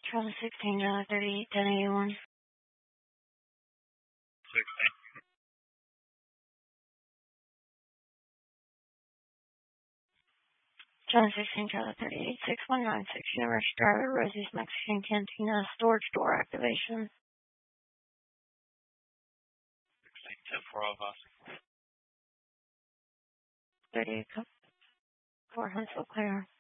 Charlie 16, 38, 1081. 16. Charlie 16, 38, 6196. University Driver, Rosie's Mexican Cantina, storage door activation. 16, 10 for all of us. 38, 4 Huntsville clear.